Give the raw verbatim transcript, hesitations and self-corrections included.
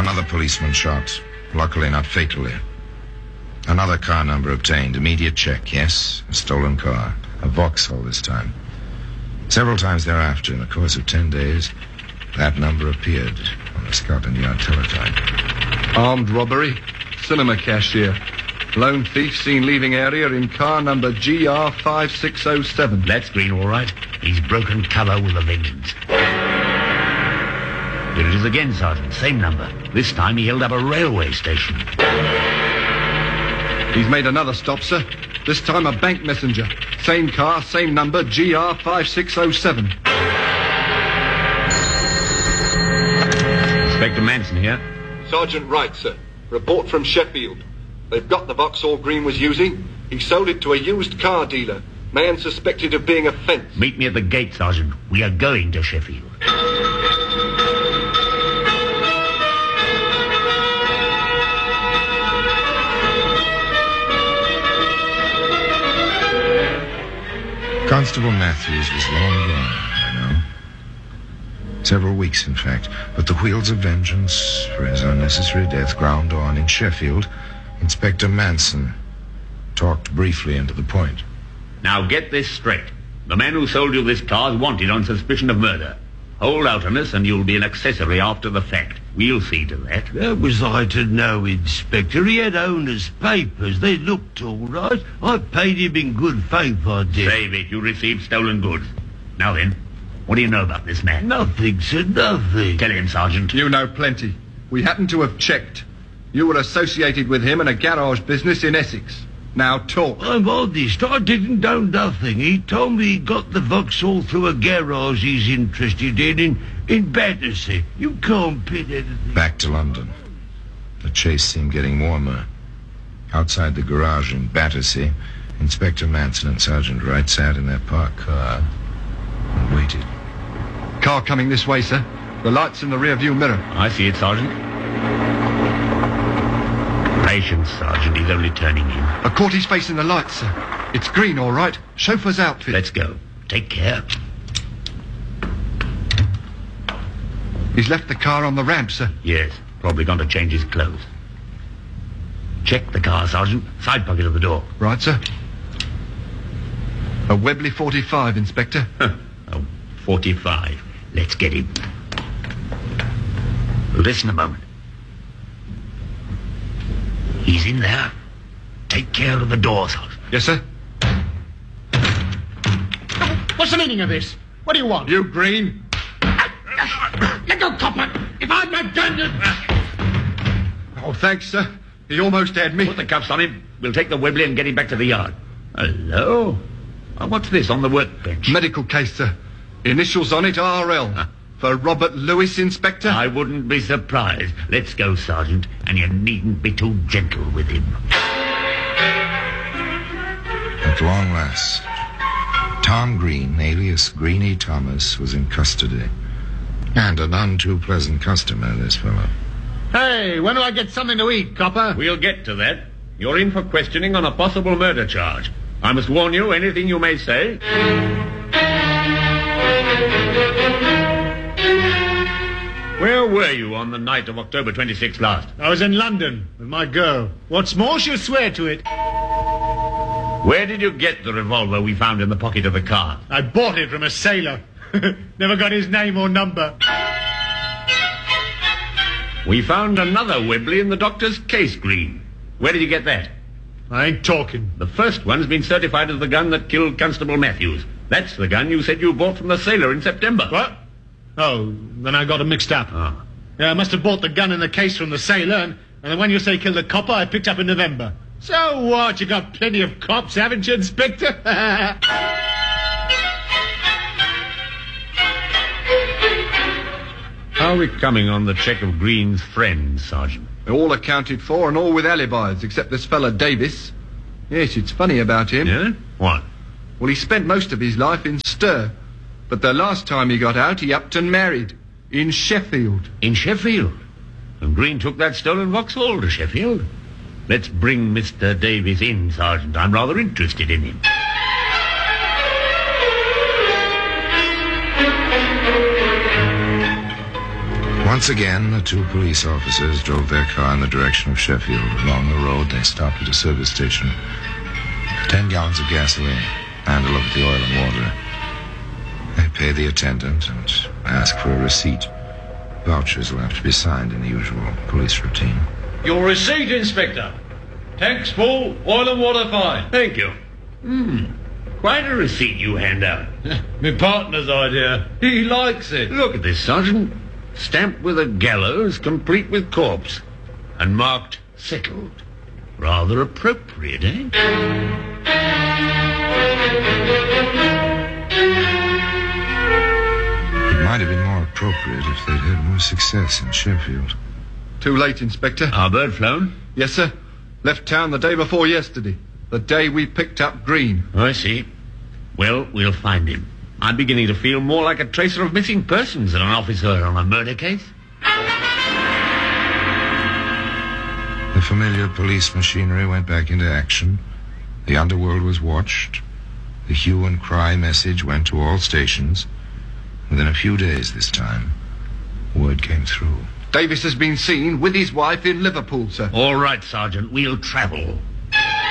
Another policeman shot, luckily not fatally. Another car number obtained. Immediate check, yes. A stolen car. A Vauxhall this time. Several times thereafter, in the course of ten days, that number appeared on the Scotland Yard teletype. Armed robbery. Cinema cashier. Lone thief seen leaving area in car number G R five six oh seven. That's Green, all right. He's broken cover with a vengeance. Here it is again, Sergeant. Same number. This time he held up a railway station. He's made another stop, sir. This time a bank messenger. Same car, same number, G R five six oh seven. Inspector Manson here. Sergeant Wright, sir. Report from Sheffield. They've got the Vauxhall Green was using. He sold it to a used car dealer. Man suspected of being a fence. Meet me at the gate, Sergeant. We are going to Sheffield. Constable Matthews was long gone, I know. Several weeks, in fact. But the wheels of vengeance for his unnecessary death ground on in Sheffield. Inspector Manson talked briefly and to the point. Now get this straight. The man who sold you this car is wanted on suspicion of murder. Hold out on us and you'll be an accessory after the fact. We'll see to that. How was I to know, Inspector? He had owner's papers. They looked all right. I paid him in good faith, I did. Save it. You received stolen goods. Now then, what do you know about this man? Nothing, sir, nothing. Tell him, Sergeant. You know plenty. We happen to have checked. You were associated with him in a garage business in Essex. Now talk. I'm honest. I didn't know nothing. He told me he got the Vauxhall through a garage he's interested in in, in Battersea. You can't pin anything. Back to London. The chase seemed getting warmer. Outside the garage in Battersea, Inspector Manson and Sergeant Wright sat in their parked car and waited. Car coming this way, sir. The light's in the rear-view mirror. I see it, Sergeant. Patience, Sergeant. He's only turning in. I caught his face in the light, sir. It's Green, all right. Chauffeur's outfit. Let's go. Take care. He's left the car on the ramp, sir. Yes. Probably gone to change his clothes. Check the car, Sergeant. Side pocket of the door. Right, sir. A Webley forty-five, Inspector. Oh, forty-five. Let's get him. Listen a moment. He's in there. Take care of the door, Sergeant. Yes, sir. What's the meaning of this? What do you want? You, Green. Let go, copper. If I'd not done it... Oh, thanks, sir. He almost had me. Put the cuffs on him. We'll take the Webley and get him back to the yard. Hello? Oh, what's this on the workbench? Medical case, sir. Initials on it, R L. Huh? For Robert Lewis, Inspector? I wouldn't be surprised. Let's go, Sergeant, and you needn't be too gentle with him. At long last, Tom Green, alias Greenie Thomas, was in custody. And a none too pleasant customer, this fellow. Hey, when do I get something to eat, copper? We'll get to that. You're in for questioning on a possible murder charge. I must warn you, anything you may say... Where were you on the night of October twenty-sixth last? I was in London with my girl. What's more, she'll swear to it. Where did you get the revolver we found in the pocket of the car? I bought it from a sailor. Never got his name or number. We found another Webley in the doctor's case, Green. Where did you get that? I ain't talking. The first one's been certified as the gun that killed Constable Matthews. That's the gun you said you bought from the sailor in September. What? Oh, then I got them mixed up. Oh. Yeah, I must have bought the gun in the case from the sailor, and, and the one you say killed the copper I picked up in November. So what? You got plenty of cops, haven't you, Inspector? How are we coming on the check of Green's friends, Sergeant? They're all accounted for and all with alibis, except this fella Davis. Yes, it's funny about him. Yeah? What? Well, he spent most of his life in stir. But the last time he got out, he upped and married. In Sheffield. In Sheffield? And Green took that stolen Vauxhall to Sheffield? Let's bring Mister Davis in, Sergeant. I'm rather interested in him. Once again, the two police officers drove their car in the direction of Sheffield. Along the road, they stopped at a service station. Ten gallons of gasoline, and a look at the oil and water. They pay the attendant and ask for a receipt. Vouchers will have to be signed in the usual police routine. Your receipt, Inspector. Tanks full, oil and water fine. Thank you. Hmm. Quite a receipt you hand out. My partner's idea. He likes it. Look at this, Sergeant. Stamped with a gallows, complete with corpse. And marked settled. Rather appropriate, eh? It might have been more appropriate if they'd had more success in Sheffield. Too late, Inspector. Our bird flown? Yes, sir. Left town the day before yesterday. The day we picked up Green. I see. Well, we'll find him. I'm beginning to feel more like a tracer of missing persons than an officer on a murder case. The familiar police machinery went back into action. The underworld was watched. The hue and cry message went to all stations. Within a few days this time, word came through. Davis has been seen with his wife in Liverpool, sir. All right, Sergeant. We'll travel.